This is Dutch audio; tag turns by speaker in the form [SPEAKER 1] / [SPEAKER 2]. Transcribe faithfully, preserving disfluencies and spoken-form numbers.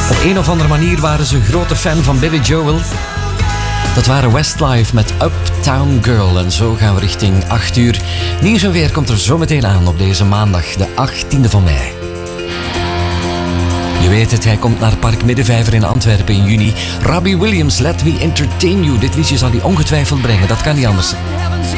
[SPEAKER 1] Op een of andere manier waren ze grote fan van Billy Joel. Dat waren Westlife met Uptown Girl. En zo gaan we richting acht uur. Nieuws en weer komt er zo meteen aan op deze maandag, de achttiende van mei. Je weet het, hij komt naar Park Middenvijver in Antwerpen in juni. Robbie Williams, Let Me Entertain You. Dit liedje zal hij ongetwijfeld brengen, dat kan niet anders.